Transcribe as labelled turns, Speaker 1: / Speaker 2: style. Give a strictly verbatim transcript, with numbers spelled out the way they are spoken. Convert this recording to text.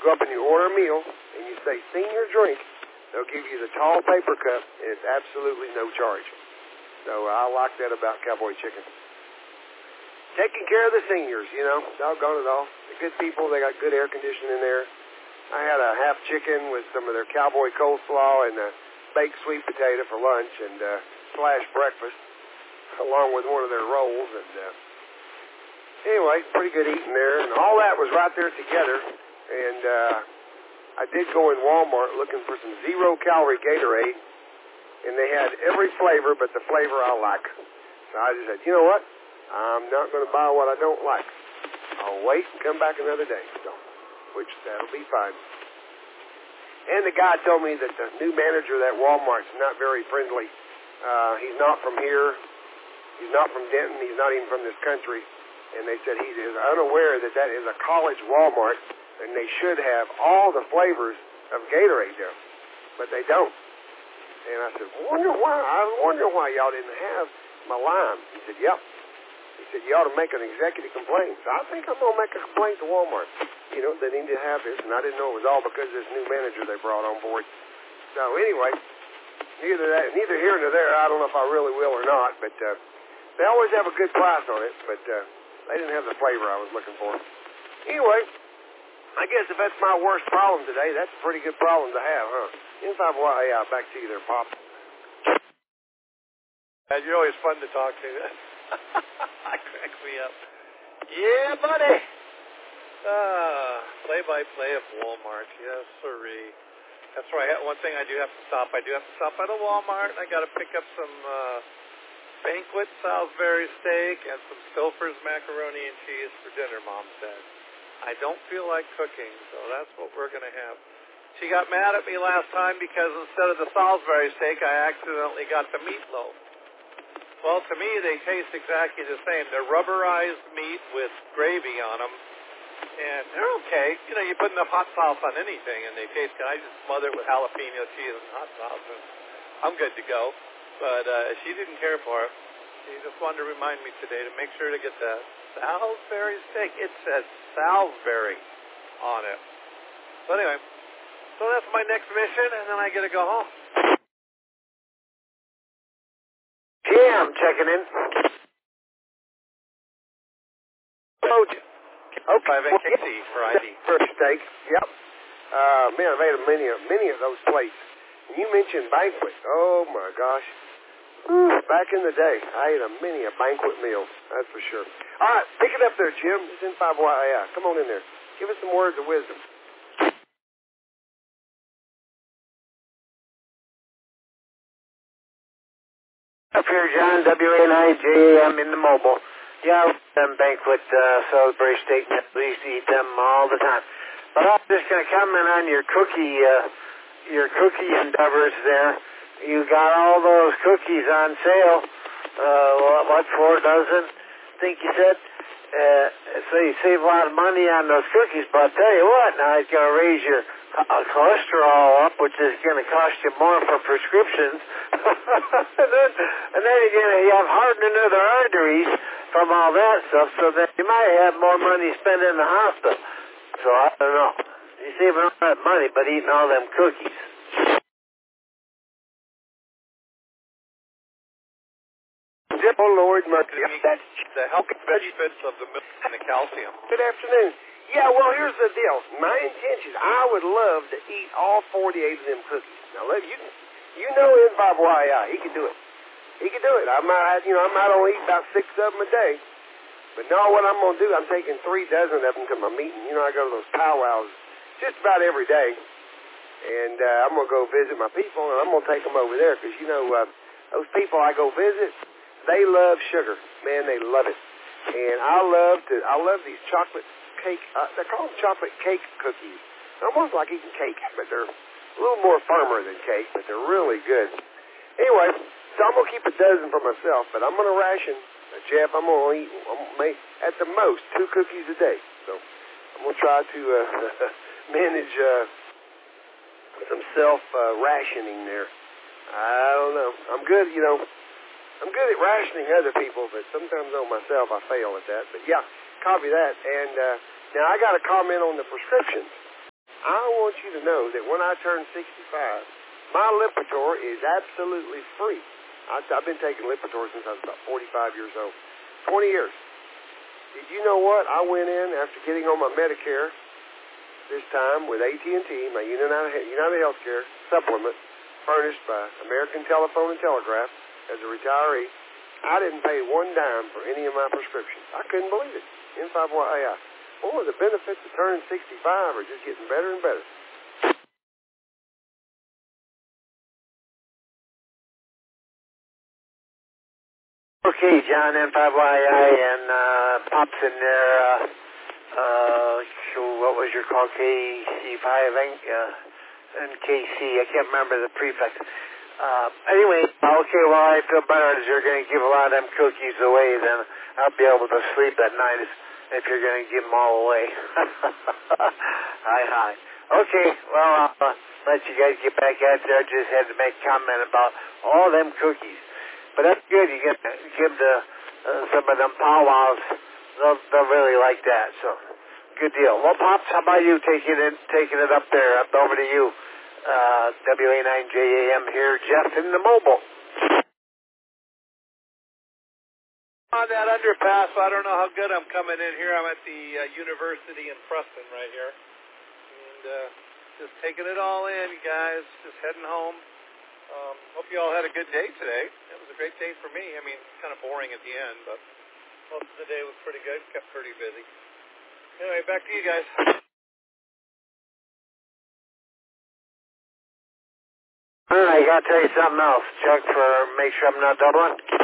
Speaker 1: go up and you order a meal, and you say senior drink, they'll give you the tall paper cup, and it's absolutely no charge. So I like that about Cowboy Chicken. Taking care of the seniors, you know, doggone it all. They're good people. They got good air conditioning in there. I had a half chicken with some of their Cowboy coleslaw and a baked sweet potato for lunch and uh, slash breakfast, along with one of their rolls. And uh, anyway, pretty good eating there. And all that was right there together. And uh, I did go in Walmart looking for some zero-calorie Gatorade, and they had every flavor but the flavor I like. So I just said, you know what? I'm not going to buy what I don't like. I'll wait and come back another day. So, which that'll be fine. And the guy told me that the new manager of that Walmart's not very friendly. Uh, he's not from here. He's not from Denton. He's not even from this country. And they said he is unaware that that is a college Walmart, and they should have all the flavors of Gatorade there. But they don't. And I said, wonder why. I wonder why y'all didn't have my lime. He said, yep. He said, you ought to make an executive complaint. So I think I'm going to make a complaint to Walmart. You know, they need to have this, and I didn't know it was all because of this new manager they brought on board. So anyway, neither that, neither here nor there. I don't know if I really will or not, but uh, they always have a good price on it, but uh, they didn't have the flavor I was looking for. Anyway, I guess if that's my worst problem today, that's a pretty good problem to have, huh? In five, well, yeah, back to you there, Pop.
Speaker 2: And you're always fun to talk to. That cracks me up. Yeah, buddy. Ah, play-by-play of Walmart. Yes, sirree. That's right. One thing I do have to stop. I do have to stop by the Walmart. I got to pick up some uh, Banquet Salisbury steak and some Stouffer's macaroni and cheese for dinner, Mom said. I don't feel like cooking, so that's what we're going to have. She got mad at me last time because instead of the Salisbury steak, I accidentally got the meatloaf. Well, to me, they taste exactly the same. They're rubberized meat with gravy on them, and they're okay. You know, you put enough hot sauce on anything, and they taste good. I just smother it with jalapeno cheese and hot sauce, and I'm good to go. But uh, she didn't care for it. She just wanted to remind me today to make sure to get the Salisbury steak. It says Salisbury on it. So anyway, so that's my next mission, and then I get to go home.
Speaker 1: Yeah, I'm checking in. Oh, okay.
Speaker 2: Five and Kixie Friday.
Speaker 1: First steak. Yep. Uh, man, I've had many, many of those plates. And you mentioned banquet. Oh my gosh. Whew, back in the day, I ate a many a banquet meal. That's for sure. All right, pick it up there, Jim. It's in five Y I. Come on in there. Give us some words of wisdom.
Speaker 3: Up here, John, W A N I J A M in the mobile. Yeah, them banquet uh, Salisbury steak. We used to eat them all the time. But I'm just going to comment on your cookie, uh, your cookie endeavors there. You got all those cookies on sale. Uh, what, four dozen? I think you said. Uh, so you save a lot of money on those cookies. But I'll tell you what, now it's going to raise your uh, cholesterol up, which is going to cost you more for prescriptions. and then, and then you're going to have hardening of the arteries from all that stuff, so that you might have more money spent in the hospital. So I don't know. You're saving all that money, but eating all them cookies.
Speaker 1: Oh, Lord, mercy. That's
Speaker 2: the health benefits of the milk and the calcium.
Speaker 1: Good afternoon. Yeah, well, here's the deal. My intentions, I would love to eat all forty-eight of them cookies. Now, look, you you know in Bob Y I, he can do it. He can do it. I might, you know, I might only eat about six of them a day. But no, what I'm going to do, I'm taking three dozen of them to my meeting. You know, I go to those powwows just about every day. And uh, I'm going to go visit my people, and I'm going to take them over there because, you know, uh, those people I go visit, they love sugar. Man, they love it. And I love to, I love these chocolate cake, uh, they're called chocolate cake cookies. They're almost like eating cake, but they're a little more firmer than cake, but they're really good. Anyway, so I'm going to keep a dozen for myself, but I'm going to ration. Uh, Jeff, I'm going to eat, I'm gonna make, at the most, two cookies a day. So I'm going to try to uh, manage uh, some self-rationing uh, there. I don't know. I'm good, you know. I'm good at rationing other people, but sometimes on myself I fail at that. But yeah, copy that. And uh, now I got a comment on the prescriptions. I want you to know that when I turn sixty-five, my Lipitor is absolutely free. I, I've been taking Lipitor since I was about forty-five years old. twenty years. Did you know what? I went in after getting on my Medicare this time with A T and T, my United, United Healthcare supplement, furnished by American Telephone and Telegraph as a retiree. I didn't pay one dime for any of my prescriptions. I couldn't believe it. N five Y A I. Boy, the benefits of turning sixty-five are just getting better and better.
Speaker 3: Okay, John, N five Y I and uh, Pop's in there. Uh, uh, what was your call? K C five uh, and K C. I can't remember the prefix. Uh, anyway, okay, well, I feel better as you're going to give a lot of them cookies away, then I'll be able to sleep at night if you're going to give them all away. Hi, hi. Okay, well, I'll uh, let you guys get back at it. I just had to make a comment about all them cookies. But that's good. You get give the uh, some of them powwows. They'll, they'll really like that. So, good deal. Well, Pops, how about you taking it taking it up there? Up over to you. Uh, W A nine J A M here, Jeff in the mobile.
Speaker 2: On that underpass, I don't know how good I'm coming in here. I'm at the uh, university in Preston right here. And uh, just taking it all in, you guys. Just heading home. Um, hope you all had a good day today. It was a great day for me. I mean, kind of boring at the end, but most of the day was pretty good. Kept pretty busy. Anyway, back to you guys.
Speaker 3: All right, I got to tell you something else, Chuck, for make sure I'm not doubling.